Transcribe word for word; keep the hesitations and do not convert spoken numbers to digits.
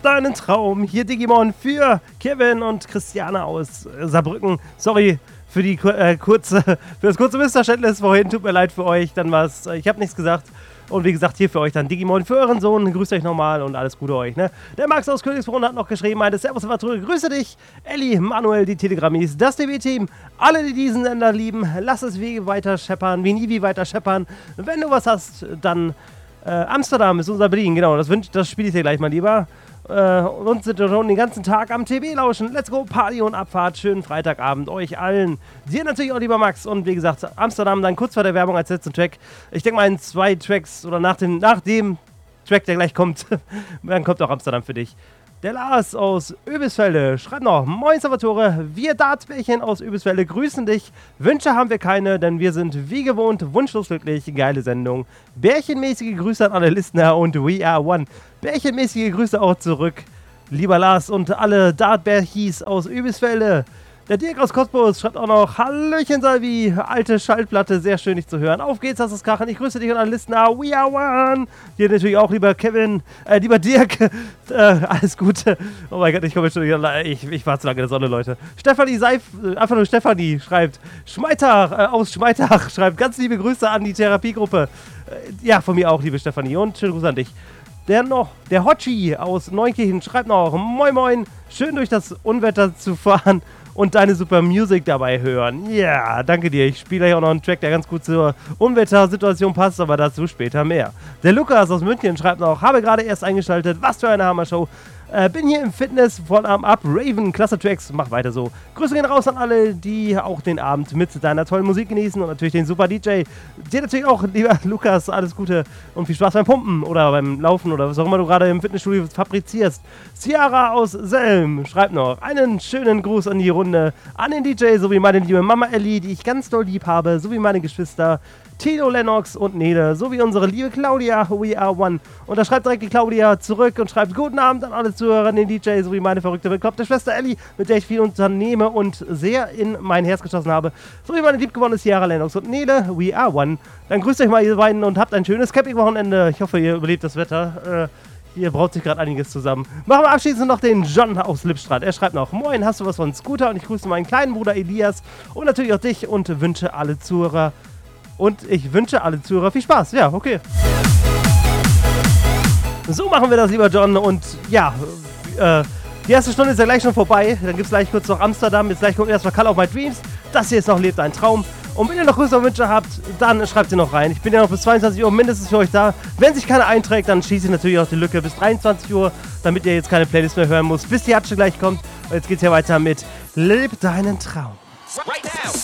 Leb deinen Traum. Hier Digimon für Kevin und Christiane aus Saarbrücken. Sorry für die äh, kurze, für das kurze Missverständnis vorhin. Tut mir leid für euch. Dann war's. Ich habe nichts gesagt. Und wie gesagt, hier für euch dann Digimon für euren Sohn. Grüßt euch nochmal und alles Gute euch, ne? Der Max aus Königsbrunn hat noch geschrieben, meinte Servus, Vatrö, grüße dich. Elli, Manuel, die Telegrammis, das D B-Team. Alle, die diesen Sender lieben, lass es wie weiter scheppern, wie nie wie weiter scheppern. Wenn du was hast, dann äh, Amsterdam ist unser Berlin, genau. Das, das spiele ich dir gleich mal lieber. Äh, und sind schon den ganzen Tag am T B lauschen. Let's go, Party und Abfahrt. Schönen Freitagabend euch allen. Dir natürlich auch, lieber Max. Und wie gesagt, Amsterdam dann kurz vor der Werbung als letzten Track. Ich denke mal in zwei Tracks oder nach dem, nach dem Track, der gleich kommt, dann kommt auch Amsterdam für dich. Der Lars aus Öbisfelde schreibt noch: Moin Salvatore, wir Dartsbärchen aus Öbisfelde grüßen dich. Wünsche haben wir keine, denn wir sind wie gewohnt wunschlos glücklich. Geile Sendung. Bärchenmäßige Grüße an alle Listener und We Are One. Bärchenmäßige Grüße auch zurück, lieber Lars und alle Dartbärchis aus Öbisfelde. Der Dirk aus Cottbus schreibt auch noch: Hallöchen Salvi, alte Schallplatte, sehr schön dich zu hören. Auf geht's, lass es krachen. Ich grüße dich und alle Listener. We are one. Hier natürlich auch, lieber Kevin, äh, lieber Dirk. äh, alles Gute. Oh mein Gott, ich komme schon wieder. Ich, ich war zu lange in der Sonne, Leute. Stefanie Seif, äh, einfach nur Stefanie schreibt: Schmeitach, äh, aus Schmeitach schreibt ganz liebe Grüße an die Therapiegruppe. Äh, ja, von mir auch, liebe Stefanie. Und schöne Grüße an dich. Der noch, der Hotschi aus Neunkirchen schreibt noch: Moin Moin, schön durch das Unwetter zu fahren und deine super Musik dabei hören. Ja, danke dir. Ich spiele hier auch noch einen Track, der ganz gut zur Unwettersituation passt, aber dazu später mehr. Der Lukas aus München schreibt noch: Habe gerade erst eingeschaltet, was für eine Hammershow. Äh, bin hier im Fitness voll am Up. Raven, klasse Tracks, mach weiter so. Grüße gehen raus an alle, die auch den Abend mit deiner tollen Musik genießen und natürlich den super D J. Dir natürlich auch, lieber Lukas, alles Gute und viel Spaß beim Pumpen oder beim Laufen oder was auch immer du gerade im Fitnessstudio fabrizierst. Ciara aus Selm schreibt noch: Einen schönen Gruß an die Runde, an den D J sowie meine liebe Mama Ellie, die ich ganz doll lieb habe, sowie meine Geschwister Tilo, Lennox und Nele, sowie unsere liebe Claudia, We Are One. Und da schreibt direkt die Claudia zurück und schreibt: Guten Abend an alle Zuhörer, den D J, sowie meine verrückte, bekloppte Schwester Ellie, mit der ich viel unternehme und sehr in mein Herz geschossen habe, sowie meine liebgewonnene Ciara, Lennox und Nele, We Are One. Dann grüßt euch mal, ihr beiden, und habt ein schönes Camping-Wochenende. Ich hoffe, ihr überlebt das Wetter. Äh, Hier braut sich gerade einiges zusammen. Machen wir abschließend noch den John aus Lippstadt. Er schreibt noch: Moin, hast du was von Scooter? Und ich grüße meinen kleinen Bruder Elias und natürlich auch dich und wünsche alle Zuhörer Und ich wünsche alle Zuhörer viel Spaß. Ja, okay. So machen wir das, lieber John. Und ja, äh, die erste Stunde ist ja gleich schon vorbei. Dann gibt es gleich kurz noch Amsterdam. Jetzt gleich kommt erstmal Call of My Dreams. Das hier ist noch Lebt ein Traum. Und wenn ihr noch größere Wünsche habt, dann schreibt sie noch rein. Ich bin ja noch bis zweiundzwanzig Uhr mindestens für euch da. Wenn sich keiner einträgt, dann schließe ich natürlich auch die Lücke bis dreiundzwanzig Uhr, damit ihr jetzt keine Playlist mehr hören müsst, bis die Hatsche gleich kommt. Und jetzt geht's ja weiter mit Leb deinen Traum. Right now.